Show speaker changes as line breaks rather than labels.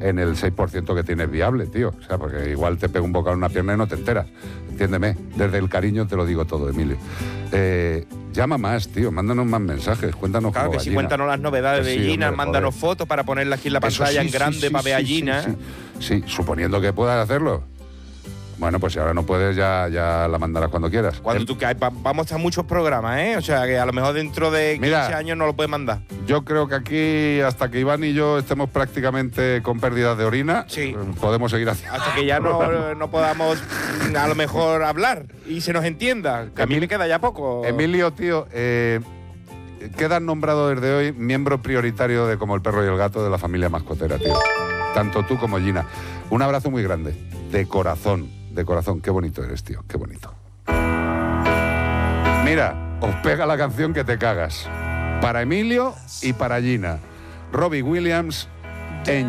en el 6% que tienes viable, tío. O sea, porque igual te pega un bocado en una pierna y no te enteras. Entiéndeme. Desde el cariño te lo digo todo, Emilio. Llama más, tío. Mándanos más mensajes. Cuéntanos
Claro
cómo
que
va
sí,
Gina.
cuéntanos las novedades de Gina,
hombre,
mándanos
joder.
fotos para ponerla aquí en la
Eso
pantalla
sí,
en grande para ver a Gina.
Sí, suponiendo que puedas hacerlo. Bueno, pues si ahora no puedes, ya la mandarás cuando quieras.
Cuando tú que vamos a estar muchos programas, ¿eh? O sea, que a lo mejor dentro de 15 años no lo puedes mandar.
Yo creo que aquí, hasta que Iván y yo estemos prácticamente con pérdidas de orina, podemos seguir haciendo.
Hasta que ya no podamos a lo mejor hablar y se nos entienda. Que a mí me queda ya poco.
Emilio, tío, quedas nombrado desde hoy miembro prioritario de Como el Perro y el Gato de la familia mascotera, tío. Tanto tú como Gina. Un abrazo muy grande. De corazón. De corazón. Qué bonito eres, tío. Qué bonito. Mira, os pega la canción que te cagas. Para Emilio y para Gina. Robbie Williams en